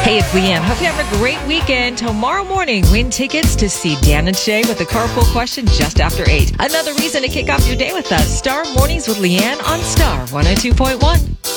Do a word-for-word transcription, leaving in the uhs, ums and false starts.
Hey, it's Leanne. Hope you have a great weekend. Tomorrow morning, win tickets to see Dan and Shay with a carpool question just after eight. Another reason to kick off your day with us. Star Mornings with Leanne on Star one oh two point one.